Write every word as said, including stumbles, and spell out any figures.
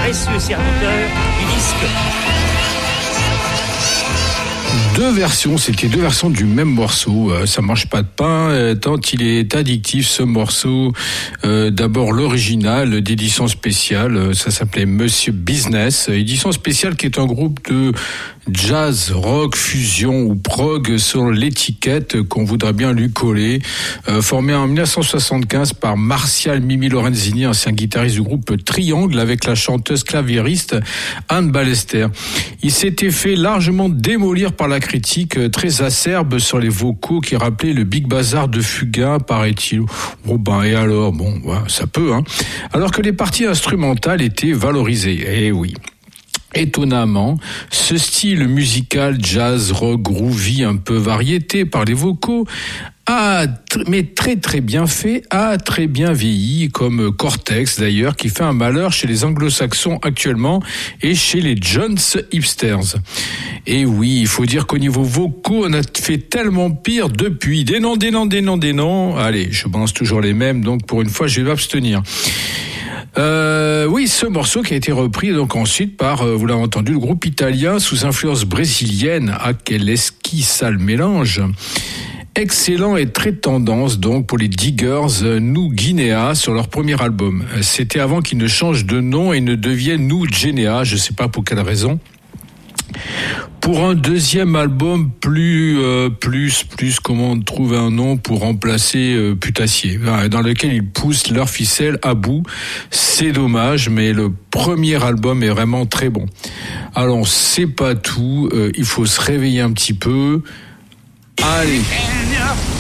paresseux serviteur du disque. Deux versions, c'était deux versions du même morceau. Euh, ça mange pas de pain, euh, tant il est addictif ce morceau. Euh, d'abord l'original d'édition spéciale, euh, ça s'appelait Monsieur Business. Édition spéciale qui est un groupe de jazz, rock, fusion ou prog sur l'étiquette qu'on voudrait bien lui coller. Euh, formé en dix-neuf cent soixante-quinze par Martial Mimi Lorenzini, ancien guitariste du groupe Triangle, avec la chanteuse claviériste Anne Ballester. Il s'était fait largement démolir par la critique très acerbe sur les vocaux qui rappelaient le Big Bazar de Fugain, paraît-il. Bon ben et alors, bon, ouais, ça peut, hein. Alors que les parties instrumentales étaient valorisées. Eh oui. Étonnamment, ce style musical jazz, rock, groovy, un peu variété par les vocaux, a, mais très très bien fait, a très bien vieilli, comme Cortex d'ailleurs, qui fait un malheur chez les anglo-saxons actuellement et chez les Jones hipsters. Et oui, il faut dire qu'au niveau vocaux, on a fait tellement pire depuis. Des noms, des noms, des noms, des noms. Allez, je pense toujours les mêmes, donc pour une fois, je vais m'abstenir. Euh, oui, ce morceau qui a été repris donc ensuite par, euh, vous l'avez entendu, le groupe italien sous influence brésilienne. Ah, quel esquisse, sale mélange. Excellent et très tendance donc pour les Diggers New Guinea sur leur premier album. C'était avant qu'ils ne changent de nom et ne deviennent New Guinea, je ne sais pas pour quelle raison. Pour un deuxième album plus, euh, plus, plus, comment trouver un nom pour remplacer euh, Putassier, dans lequel ils poussent leur ficelle à bout. C'est dommage, mais le premier album est vraiment très bon. Alors, c'est pas tout, euh, il faut se réveiller un petit peu. Allez.